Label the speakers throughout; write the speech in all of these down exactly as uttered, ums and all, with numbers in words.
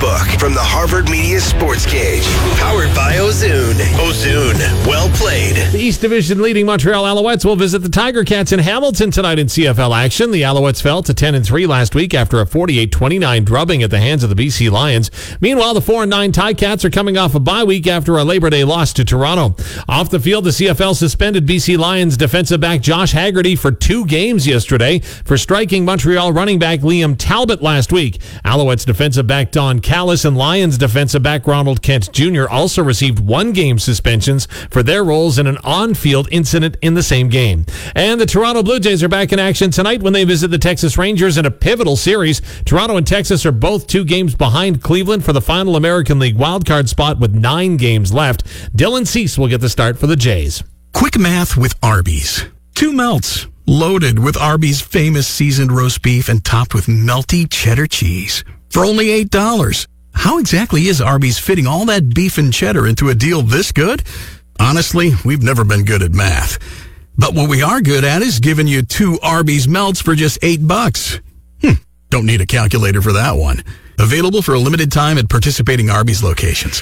Speaker 1: book from the Harvard Media Sports Cage. Powered by Ozoon. Ozoon. Well played.
Speaker 2: The East Division leading Montreal Alouettes will visit the Tiger Cats in Hamilton tonight in C F L action. The Alouettes fell to ten and three last week after a forty-eight twenty-nine drubbing at the hands of the B C Lions. Meanwhile, the four and nine Ticats are coming off a bye week after a Labor Day loss to Toronto. Off the field, the C F L suspended B C Lions defensive back Josh Haggerty for two games yesterday for striking Montreal running back Liam Talbot last week. Alouettes defensive back Don Callis and Lions defensive back Ronald Kent Junior also received one-game suspensions for their roles in an on-field incident in the same game. And the Toronto Blue Jays are back in action tonight when they visit the Texas Rangers in a pivotal series. Toronto and Texas are both two games behind Cleveland for the final American League wildcard spot with nine games left. Dylan Cease will get the start for the Jays.
Speaker 3: Quick math with Arby's. Two melts, loaded with Arby's famous seasoned roast beef and topped with melty cheddar cheese. For only eight dollars. How exactly is Arby's fitting all that beef and cheddar into a deal this good? Honestly, we've never been good at math. But what we are good at is giving you two Arby's melts for just eight bucks. Hmm, don't need a calculator for that one. Available for a limited time at participating Arby's locations.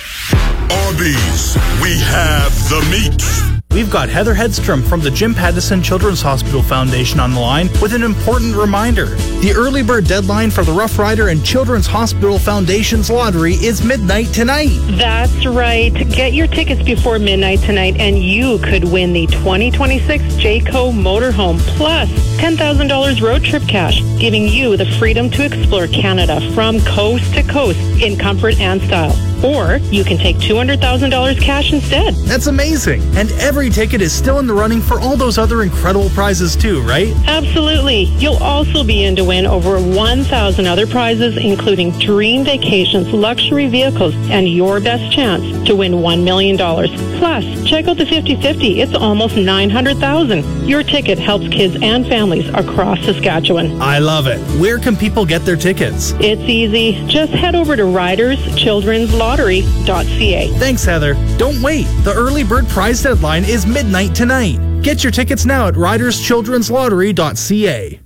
Speaker 4: Arby's, we have the meat.
Speaker 5: We've got Heather Hedstrom from the Jim Pattison Children's Hospital Foundation on the line with an important reminder. The early bird deadline for the Rough Rider and Children's Hospital Foundation's lottery is midnight tonight.
Speaker 6: That's right. Get your tickets before midnight tonight and you could win the twenty twenty-six Jayco Motorhome plus ten thousand dollars road trip cash, giving you the freedom to explore Canada from coast to coast in comfort and style. Or you can take two hundred thousand dollars cash instead.
Speaker 5: That's amazing. And every ticket is still in the running for all those other incredible prizes too, right?
Speaker 6: Absolutely. You'll also be in to win over one thousand other prizes, including dream vacations, luxury vehicles, and your best chance to win one million dollars. Plus, check out the fifty fifty. It's almost nine hundred thousand dollars. Your ticket helps kids and families across Saskatchewan.
Speaker 5: I love it. Where can people get their tickets?
Speaker 6: It's easy. Just head over to riders children's lottery dot c a.
Speaker 5: Thanks, Heather. Don't wait. The early bird prize deadline is midnight tonight. Get your tickets now at riders children's lottery dot c a.